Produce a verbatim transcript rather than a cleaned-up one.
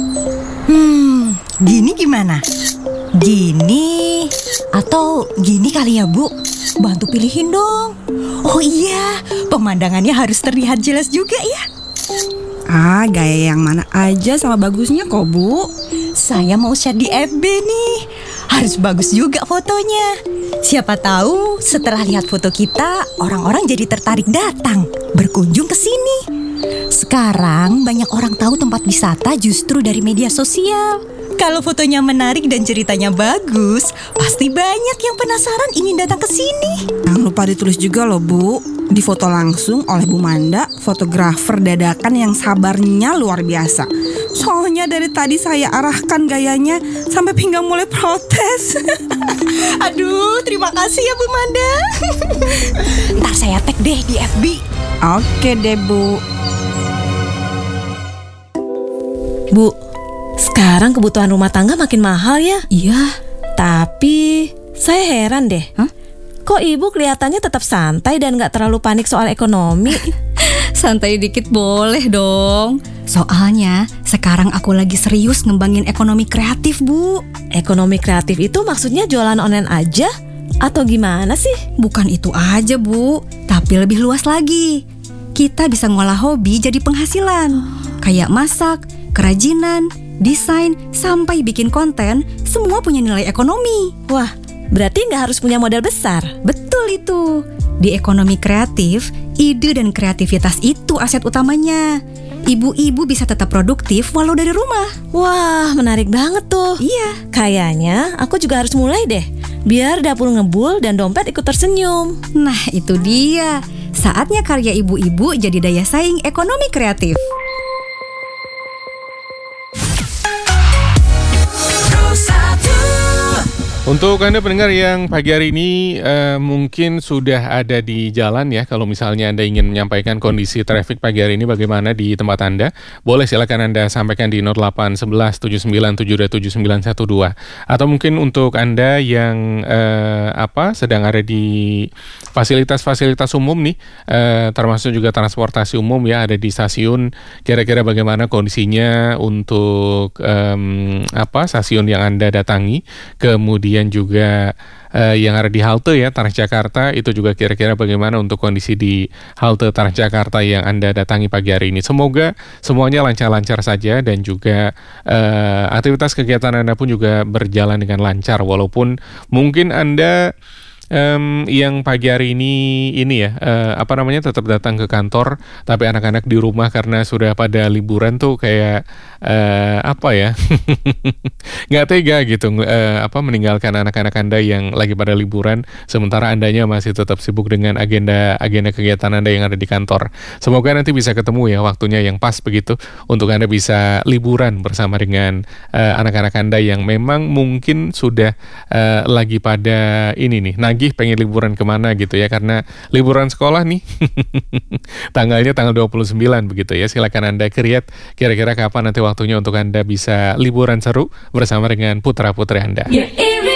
Hmm, gini gimana? Gini atau gini kali ya, Bu? Bantu pilihin dong. Oh iya, pemandangannya harus terlihat jelas juga ya. Ah, gaya yang mana aja sama bagusnya kok, Bu. Saya mau share di F B nih. Harus bagus juga fotonya. Siapa tahu setelah lihat foto kita, orang-orang jadi tertarik datang, berkunjung ke sini. Sekarang banyak orang tahu tempat wisata justru dari media sosial. Kalau fotonya menarik dan ceritanya bagus, pasti banyak yang penasaran ingin datang ke sini. Jangan lupa ditulis juga loh, Bu. Difoto langsung oleh Bu Manda, fotografer dadakan yang sabarnya luar biasa. Soalnya dari tadi saya arahkan gayanya sampai pinggang mulai protes. Aduh, terima kasih ya Bu Manda. Ntar saya tag deh di F B. Oke deh, Bu. Bu, sekarang kebutuhan rumah tangga makin mahal ya? Iya. Tapi saya heran deh. Hah? Kok ibu kelihatannya tetap santai dan gak terlalu panik soal ekonomi? Santai dikit boleh dong. Soalnya sekarang aku lagi serius ngembangin ekonomi kreatif, Bu. Ekonomi kreatif itu maksudnya jualan online aja? Atau gimana sih? Bukan itu aja, Bu, tapi lebih luas lagi. Kita bisa ngolah hobi jadi penghasilan. Kayak masak, kerajinan, desain, sampai bikin konten, semua punya nilai ekonomi. Wah, berarti nggak harus punya modal besar. Betul itu. Di ekonomi kreatif, ide dan kreativitas itu aset utamanya. Ibu-ibu bisa tetap produktif walau dari rumah. Wah, menarik banget tuh. Iya. Kayaknya aku juga harus mulai deh, biar dapur ngebul dan dompet ikut tersenyum. Nah, itu dia. Saatnya karya ibu-ibu jadi daya saing ekonomi kreatif. Untuk Anda pendengar yang pagi hari ini uh, mungkin sudah ada di jalan ya. Kalau misalnya Anda ingin menyampaikan kondisi traffic pagi hari ini bagaimana di tempat Anda, boleh silakan Anda sampaikan di nol delapan satu satu tujuh sembilan tujuh dua tujuh sembilan satu dua. Atau mungkin untuk Anda yang uh, apa sedang ada di fasilitas-fasilitas umum nih, uh, termasuk juga transportasi umum ya, ada di stasiun, kira-kira bagaimana kondisinya untuk um, apa stasiun yang Anda datangi, kemudian juga uh, yang ada di halte ya Transjakarta, itu juga kira-kira bagaimana untuk kondisi di halte Transjakarta yang Anda datangi pagi hari ini. Semoga semuanya lancar-lancar saja dan juga uh, aktivitas kegiatan Anda pun juga berjalan dengan lancar, walaupun mungkin Anda Um, yang pagi hari ini ini ya uh, apa namanya tetap datang ke kantor, tapi anak-anak di rumah karena sudah pada liburan tuh kayak uh, apa ya nggak tega gitu uh, apa meninggalkan anak-anak Anda yang lagi pada liburan, sementara Andanya masih tetap sibuk dengan agenda agenda kegiatan Anda yang ada di kantor. Semoga nanti bisa ketemu ya waktunya yang pas begitu untuk Anda bisa liburan bersama dengan uh, anak-anak Anda yang memang mungkin sudah uh, lagi pada ini nih nagih pengen liburan kemana gitu ya, karena liburan sekolah nih tanggalnya tanggal dua puluh sembilan begitu ya. Silakan Anda create kira-kira kapan nanti waktunya untuk Anda bisa liburan seru bersama dengan putra-putri Anda.